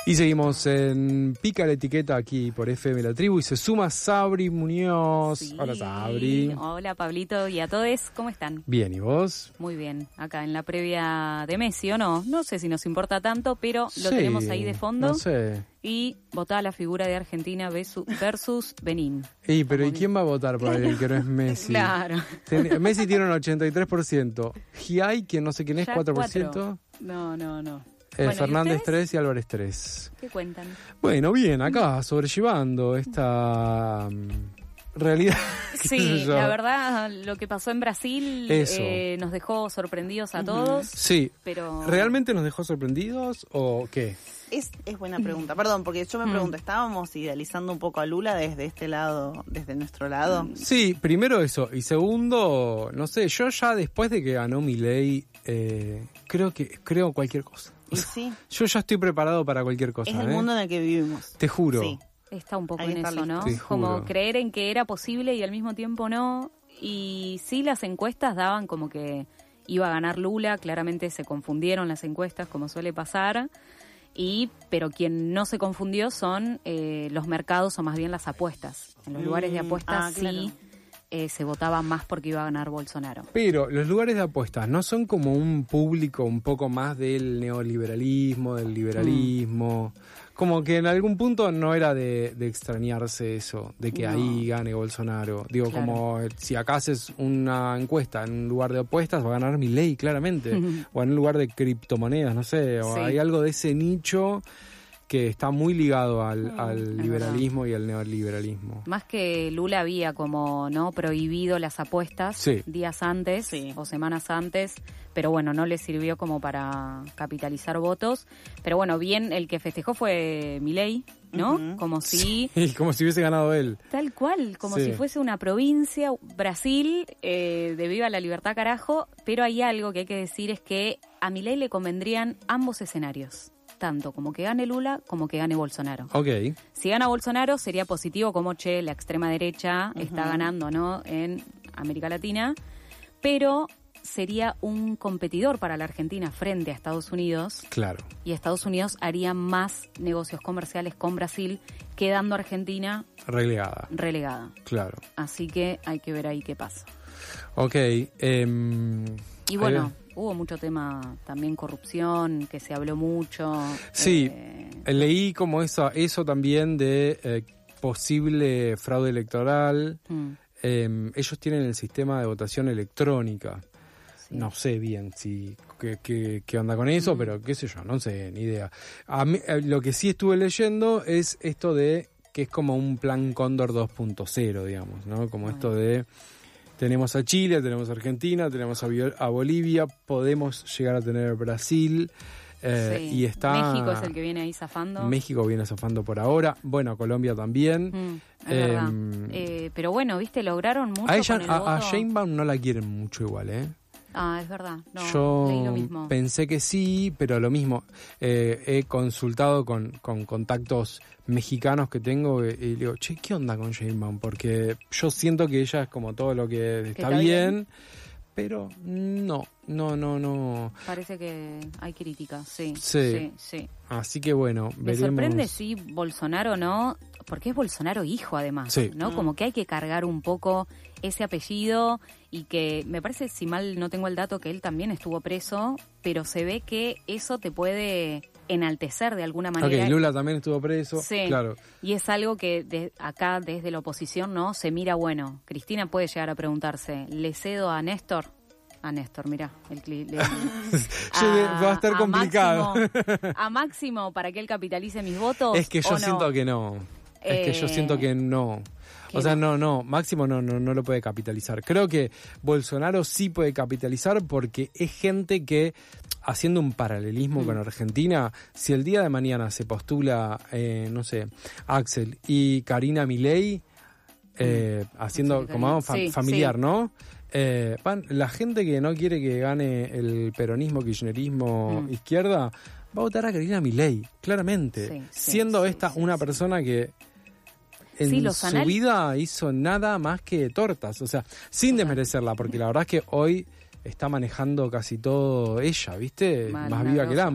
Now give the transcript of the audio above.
Y seguimos en Pica la Etiqueta aquí por FM La Tribu y se suma Sabri Muñoz. Sí. Hola Sabri. Hola Pablito y a todos, ¿cómo están? Bien, ¿y vos? Muy bien, acá en la previa de Messi o no, no sé si nos importa tanto, pero lo Sí, tenemos ahí de fondo. No sé. Y votaba la figura de Argentina versus Benín. Pero ¿y quién va a votar por el que no es Messi? Claro. Messi tiene un 83%. Giai, que no sé quién es, Ya 4%. No. Fernández ¿y ustedes? 3 y Álvarez 3. ¿Qué cuentan? Bueno, bien, acá sobrellevando esta realidad. qué sé Sí, yo. la verdad, lo que pasó en Brasil Eso. Nos dejó sorprendidos a todos. Sí. Pero ¿Realmente nos dejó sorprendidos o qué? Es buena pregunta, perdón, porque yo me pregunto, ¿estábamos idealizando un poco a Lula desde este lado, desde nuestro lado? Sí, primero eso. Y segundo, no sé, yo ya después de que ganó Milei, creo cualquier cosa. Y sí, Yo ya estoy preparado para cualquier cosa. es el mundo en el que vivimos. Te juro. Sí. está un poco Hay en que estar eso, ¿no? listos. Te Como juro. creer en que era posible y al mismo tiempo no. Y sí, las encuestas daban como que iba a ganar Lula. Claramente se confundieron las encuestas, como suele pasar. Pero quien no se confundió son los mercados o más bien las apuestas. En los lugares de apuestas claro. sí se votaba más porque iba a ganar Bolsonaro. Pero los lugares de apuestas no son como un público un poco más del neoliberalismo, del liberalismo. Como que en algún punto no era de extrañarse eso, de que No. ahí gane Bolsonaro. Digo, Claro. como si acá haces una encuesta en un lugar de apuestas, va a ganar Milei, claramente. O en un lugar de criptomonedas, no sé. O Sí. hay algo de ese nicho que está muy ligado al es liberalismo y al neoliberalismo. Más que Lula había como no prohibido las apuestas Sí. días antes Sí. o semanas antes, pero bueno, no le sirvió como para capitalizar votos. Pero bueno, bien, el que festejó fue Milei, ¿no? Ujú. Como si, Y como si hubiese ganado él. tal cual, como Sí. si fuese una provincia, Brasil, de viva la libertad carajo, pero hay algo que hay que decir es que a Milei le convendrían ambos escenarios. Tanto como que gane Lula como que gane Bolsonaro. Ok. Si gana Bolsonaro sería positivo como, la extrema derecha está ganando, ¿no? En América Latina, pero sería un competidor para la Argentina frente a Estados Unidos Claro. y Estados Unidos haría más negocios comerciales con Brasil, quedando Argentina Relegada. relegada. Claro. Así que hay que ver ahí qué pasa. Ok. Y bueno, hubo mucho tema también corrupción, que se habló mucho. Sí, leí como eso también de posible fraude electoral. Ellos tienen el sistema de votación electrónica. sí. No sé bien si qué onda con eso, pero qué sé yo, no sé, ni idea. A mí, lo que sí estuve leyendo es esto de que es como un plan Cóndor 2.0, digamos, ¿no? Como esto de tenemos a Chile, tenemos a Argentina, tenemos a Bolivia, podemos llegar a tener Brasil. Sí. Y está México es el que viene ahí zafando. México viene zafando por ahora. Bueno, Colombia también. Es verdad. Pero bueno, viste, lograron mucho A ella, con el a voto. Sheinbaum no la quieren mucho igual, ¿eh? Ah, es verdad. No, Yo leí lo mismo. pensé que sí, pero lo mismo. He consultado con contactos mexicanos que tengo y digo, che, ¿qué onda con Sheinbaum? Porque yo siento que ella es como todo lo que está bien, pero no. Parece que hay crítica, sí. Sí. Así que bueno, Me veremos. sorprende si Bolsonaro no, porque es Bolsonaro hijo además, Sí. ¿no? Como que hay que cargar un poco ese apellido y que me parece, si mal no tengo el dato, que él también estuvo preso, pero se ve que eso te puede enaltecer de alguna manera. Ok, Lula también estuvo preso, Sí. claro. Y es algo que acá desde la oposición, ¿no? Se mira, bueno, Cristina puede llegar a preguntarse, ¿le cedo a Néstor? A Néstor, mirá. Va a estar complicado. A Máximo para que él capitalice mis votos. Es que yo siento que no. Es que yo siento que no. O sea, no, Máximo no lo puede capitalizar. Creo que Bolsonaro sí puede capitalizar porque es gente que, haciendo un paralelismo con Argentina, si el día de mañana se postula, no sé, Axel y Karina Milei, haciendo Sí, como sí, familiar, sí. ¿no? La gente que no quiere que gane el peronismo, kirchnerismo, izquierda, va a votar a Karina Milei, claramente. Sí, sí, siendo sí, esta sí, una sí. persona que en Sí, los su vida hizo nada más que tortas. O sea, sin desmerecerla, porque la verdad es que hoy está manejando casi todo ella, ¿viste? Mal, Más una viva que el grosa.